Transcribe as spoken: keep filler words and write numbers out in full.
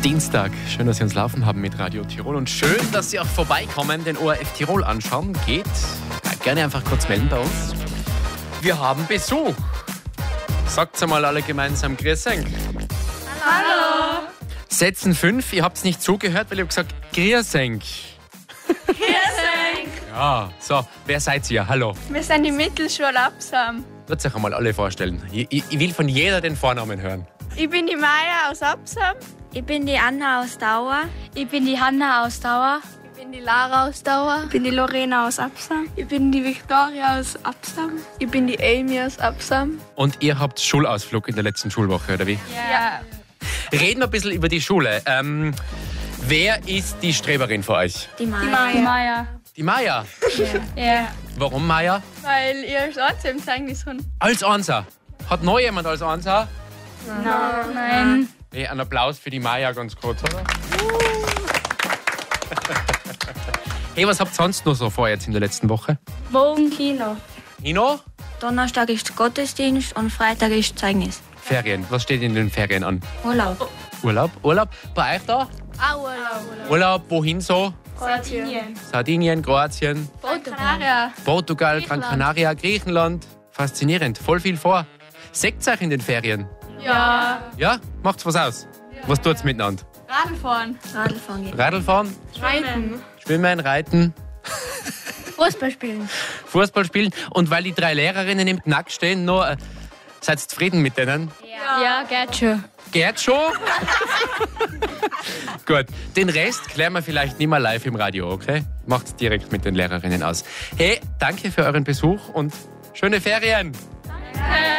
Dienstag. Schön, dass Sie uns laufen haben mit Radio Tirol und schön, dass Sie auch vorbeikommen, den O R F Tirol anschauen. Geht. Ja, gerne einfach kurz melden bei uns. Wir haben Besuch. Sagt's einmal alle gemeinsam Grüß euch. Hallo. Sätzen fünf, ihr habt's nicht zugehört, weil ich hab gesagt Grüß euch. Grüß euch. Ja, so, wer seid ihr? Hallo. Wir sind die Mittelschule Absam. Lasst euch einmal alle vorstellen. Ich, ich, ich will von jeder den Vornamen hören. Ich bin die Maya aus Absam. Ich bin die Anna aus Dauer. Ich bin die Hanna aus Dauer. Ich bin die Lara aus Dauer. Ich bin die Lorena aus Absam. Ich bin die Victoria aus Absam. Ich bin die Amy aus Absam. Und ihr habt Schulausflug in der letzten Schulwoche, oder wie? Ja. Reden wir ein bisschen über die Schule. Ähm, wer ist die Streberin für euch? Die Maya. Die Maya. Die Maya. Die Maya. Ja. Warum Maya? Weil ihr als Einzel im Zeugnis habt. Als Einser. Hat noch jemand als Einser? Nein. Hey, ein Applaus für die Maya ganz kurz, oder? Hey, was habt ihr sonst noch so vor jetzt in der letzten Woche? Morgen Kino. Kino? Donnerstag ist Gottesdienst und Freitag ist Zeugnis. Ferien. Was steht in den Ferien an? Urlaub. Urlaub? Urlaub? Bei euch da? Ah, Urlaub. Urlaub, wohin so? Sardinien. Sardinien, Kroatien, Portugal. Portugal, Gran Canaria, Griechenland. Faszinierend, voll viel vor. Seht's euch in den Ferien? Ja. Ja? Macht's was aus? Was tut's miteinander? Radfahren. Radlfahren gehen. Radlfahren, Reiten. Schwimmen, Reiten, Fußball spielen. Fußball spielen. Und weil die drei Lehrerinnen im Knack stehen, noch, äh, seid ihr zufrieden mit denen? Ja, geht schon. Geht schon? Gut, den Rest klären wir vielleicht nicht mehr live im Radio, okay? Macht's direkt mit den Lehrerinnen aus. Hey, danke für euren Besuch und schöne Ferien. Ja.